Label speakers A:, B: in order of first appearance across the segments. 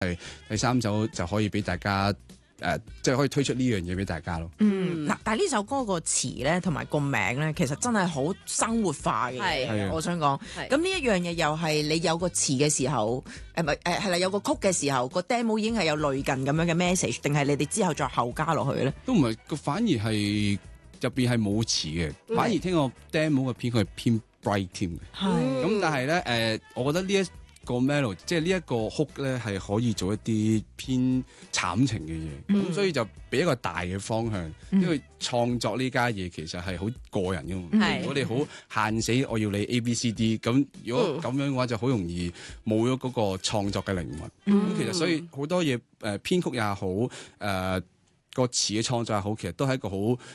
A: 第3首就可以俾大家即係可以推出呢樣嘢俾大家咯。
B: 嗱，但係呢首歌個詞咧同埋個名咧，其實真係好生活化嘅嘢。
C: 係
B: 我想講，咁呢一樣嘢又係你有個詞嘅時候，係啦，有個曲嘅時候，個 demo 已經係有類近咁樣嘅 message，定係你哋之後再後加落去咧？
A: 都唔係，反而係入邊係冇詞嘅，反而聽個 demo 嘅編曲係偏 bright 添嘅。咁但係咧我覺得呢一個 melody 即係呢一個 hook 咧係可以做一啲偏慘情嘅嘢，咁所以就俾一個大嘅方向，因為創作呢家嘢其實係好個人㗎嘛。如果你好限死我要你 ABCD， 咁如果咁樣嘅話就好容易冇咗嗰個創作嘅靈魂。咁其實所以好多嘢編曲也好，個詞嘅創作也好，其實都係一個好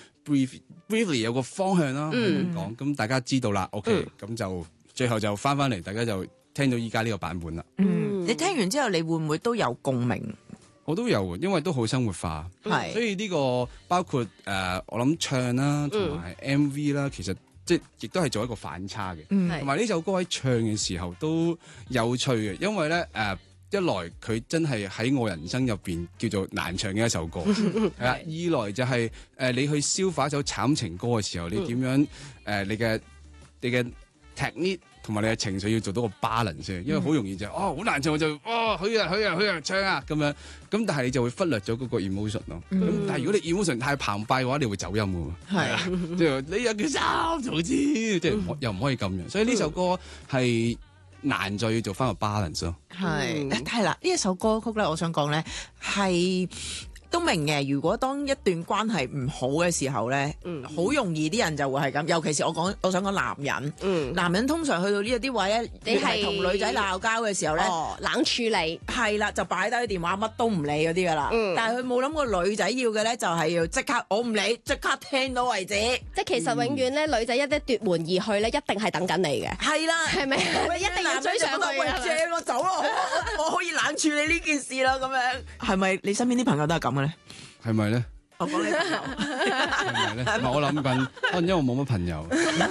A: briefly 有個方向啦。咁講，咁大家知道啦。OK，咁就最後就翻嚟，大家就聽到依家呢個版本啦。
B: 你聽完之後，你會唔會都有共鳴？
A: 我都有，因為都好生活化，所以呢個包括我諗唱啦，同埋 MV 啦，其實即係亦都係做一個反差嘅。同埋呢首歌喺唱嘅時候都有趣嘅，因為咧一來佢真係喺我人生入邊叫做難唱嘅一首歌，係啦；二來就係你去消化一首慘情歌嘅時候，你點樣你嘅 technique 同埋你嘅情緒要做到個 balance 先，因為好容易就好難唱，我就去啊唱啊咁樣，咁但係你就會忽略咗嗰個 emotion 咯。咁但係如果你 emotion 太澎湃嘅話，你會走音嘅喎。係啊，即係你又叫三草之，即係又唔可以咁樣。所以呢首歌係難在要做翻個 balance 咯。
B: 係啦，呢一首歌曲咧，我想講咧係。都明嘅，如果當一段關係唔好嘅時候咧，好容易啲人就會係咁。尤其是我想講男人，男人通常去到呢一啲位咧，你係同女仔鬧交嘅時候咧，
C: 冷處理
B: 係啦，就擺低電話，乜都唔理嗰啲噶啦。但係佢冇諗過女仔要嘅咧，就係要即刻我唔理，即刻聽到為止。
C: 即係其實永遠咧，女仔一奪門而去咧，一定係等緊你嘅。
B: 係啦，
C: 係咪？一定要追上去啊！
B: 正我走咯，我可以冷處理呢件事啦。咁樣係咪你身邊啲朋友都係咁嘅咧？
A: 係咪咧？
B: 我講你朋友
A: 係咪咧？唔係我諗緊，可能因為我冇乜朋友。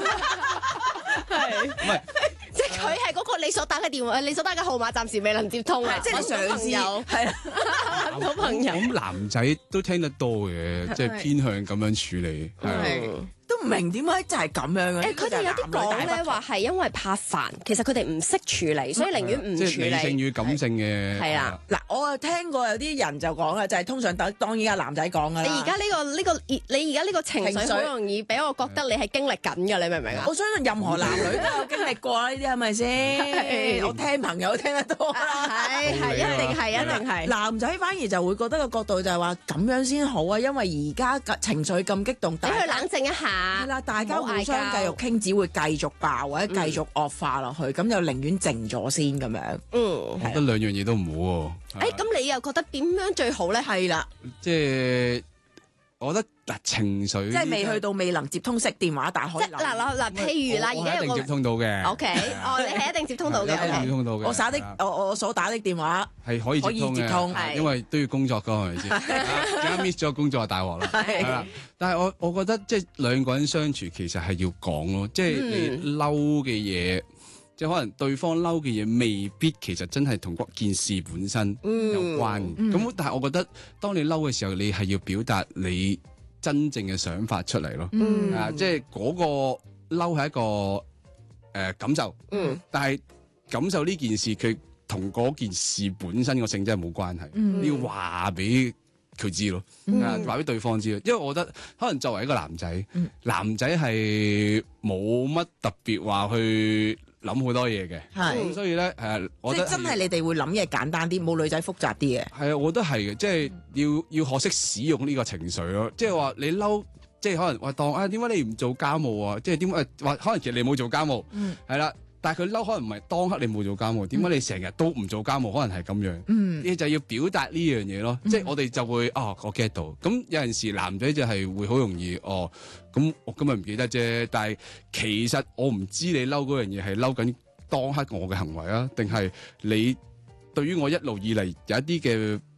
A: 係唔係？
C: 即係佢係嗰個你所打嘅電話，你所打嘅號碼暫時未能接通啊！
B: 即係嘗試係啦，
C: 揾到朋友。
A: 咁男仔都聽得多嘅，即係偏向咁樣處理。
B: 都唔明點解就係咁樣嘅。
C: 佢哋有啲講咧話係因為怕煩，其實佢哋唔識處理，所以寧願唔處理。
A: 即係理性與感性嘅。
C: 係啦，
B: 嗱，我啊聽過有啲人就講啦，就係通常當依家男仔講噶啦。
C: 你而家呢個情緒好容易俾我覺得你係經歷緊嘅，你明唔明啊？
B: 我相信任何男女都有經歷過啦，呢啲係咪先？我聽朋友聽得多啦，
C: 係一定係。
B: 男仔反而就會覺得個角度就係話咁樣先好啊，因為而家情緒咁激動，
C: 俾佢冷靜一下。
B: 係啦，大家互相繼續傾，只會繼續爆或者繼續惡化落去，咁就寧願靜咗先咁樣。
A: 我覺得兩樣嘢都唔好喎。
C: 咁你又覺得點樣最好咧？
B: 係啦，
A: 即係我覺得情緒
B: 即係未去到未能接通式電話，但係可以
C: 嗱，譬如啦，而家有個
A: 一定接通到嘅。
C: OK，你係一定接通到嘅。
A: 接通到嘅。
B: 我所打的電話
A: 係可以接通嘅，因為都要工作㗎，係咪先？而家 miss 咗工作就大鑊啦。係啦，但係我覺得即係兩個人相處其實係要講咯，即係你嬲嘅嘢。即係可能對方嬲嘅嘢未必其實真係同嗰件事本身有關嘅。咁但係我覺得當你嬲嘅時候，你係要表達你真正嘅想法出嚟咯。即係嗰個嬲係一個感受。但係感受呢件事佢同嗰件事本身個性質係冇關係。你要話俾佢知咯，話俾對方知咯。因為我覺得可能作為一個男仔，男仔係冇乜特別話去諗好多嘢嘅，咁所以咧我覺得
B: 即係真係你哋會諗嘢簡單啲，冇女仔複雜啲嘅。
A: 係啊，我覺得係嘅，即係要學識使用呢個情緒咯。即係話你嬲，即係可能話當點解你唔做家務啊？即係點解話可能其實你冇做家務，係啦。但係佢嬲可能唔係當刻你冇做家務，點解你成日都唔做家務？可能係咁樣，你就要表達呢樣嘢咯。即係我哋就會我 get 到。咁有陣時男仔就係會好容易咁我今日唔記得啫。但係其實我唔知你嬲嗰樣嘢係嬲緊當刻我嘅行為啊，定係你對於我一路以嚟有一啲嘅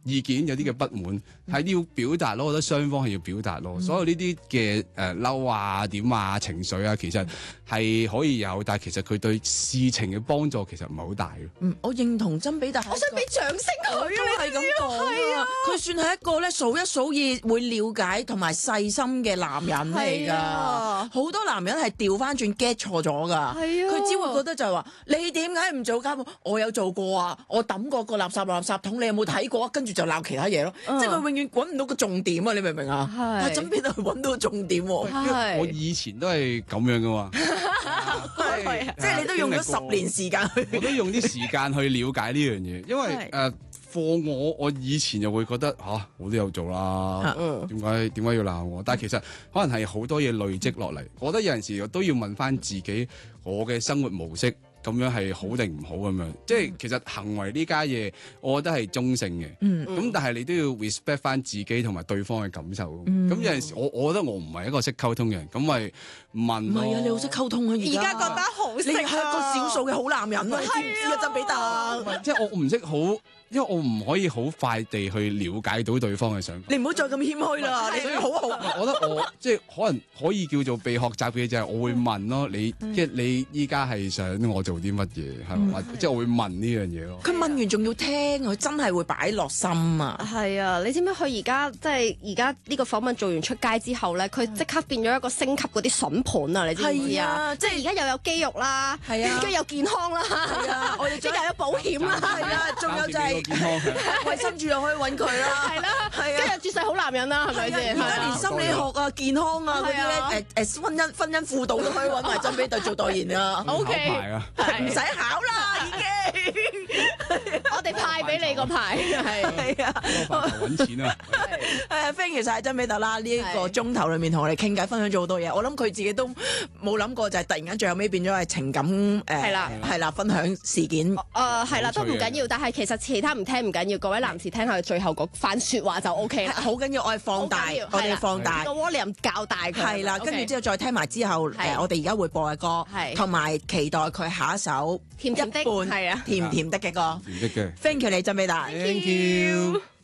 A: 意見，有啲嘅不滿，係要表達咯。我覺得雙方係要表達咯。所有呢啲嘅嬲啊、點啊、情緒啊，其實係可以有，但係其實佢對事情嘅幫助其實唔係好大嘅。
B: 我認同曾比特，
C: 我想俾掌聲佢啊！
B: 都係咁講啊！佢算係一個咧數一數二會了解同埋細心嘅男人嚟㗎。好多男人係調翻轉 get 錯咗㗎。佢只會覺得就係話你點解唔做家務？我有做過啊！我抌過個垃圾桶，你有冇睇過？跟住就鬧其他嘢咯。即係佢永遠揾唔到個重點啊！你明唔明啊？係曾比特揾到個重點喎。
A: 我以前都係咁樣㗎嘛。
B: 即係你都用咗10年時間去，
A: 我都用啲時間去了解呢樣嘢，因為放我以前就會覺得我都有做啦，點解要鬧我？但係其實可能係好多嘢累積落嚟，我覺得有陣時都要問翻自己，我嘅生活模式咁樣係好定唔好咁樣？即係其實行為呢家嘢，我覺得係中性嘅，咁但係你都要 respect 翻自己同埋對方嘅感受。咁有陣時我覺得我唔係一個識溝通嘅人，咁咪問咯。
B: 唔係啊，你好識溝通啊！
C: 而家覺得好識，
B: 你係一個少數嘅好男人啊！你知唔知啊？曾比特，
A: 即係我唔識好。因為我唔可以好快地去了解到對方嘅想法。
B: 你唔好再咁謙虛啦，你好好。
A: 我覺得我即係可能可以叫做被學習嘅就係我會問咯，即係你依家係想我做啲乜嘢係嘛？即係我會問呢樣嘢咯。
B: 佢問完仲要聽，佢真係會擺落心啊！
C: 係啊，你知唔知佢而家即係而家呢個訪問做完出街之後咧，佢即刻變咗一個升級嗰啲筍盤啊！你知唔知啊？即係而家又有肌肉啦，係啊，跟住又健康啦，係啊，我哋即係有保險啦，係啊，仲有就係。衛生署又可以揾佢啦，係啦，係啊，跟住絕世好男人啦，係咪先？而家連心理學啊、健康啊嗰啲咧，婚姻輔導都可以揾埋曾比特做代言啊。
A: O K，
B: 唔使考啦，已經。
C: 我哋派俾你個牌，係
A: 啊，揾錢啊。
B: thank you 晒曾比特啦！呢一個鐘頭裏面同我哋傾偈，分享咗好多嘢。我諗佢自己都冇諗過，就係突然間最後尾變咗係情感係啦，分享事件。
C: 係啦，都唔緊要，但係其實其他唔聽唔緊要，各位男士聽下佢最後嗰番説話就 O K 啦。
B: 好緊要，我係放大，我哋放大
C: 個 volume 較大佢。係
B: 啦，跟住之後再聽埋之後，我哋而家會播嘅歌，同埋期待佢下一首
C: 甜甜的，係啊，
B: 甜甜的嘅歌。
A: 甜的嘅。
B: Thank you 你曾比特。
A: Thank you。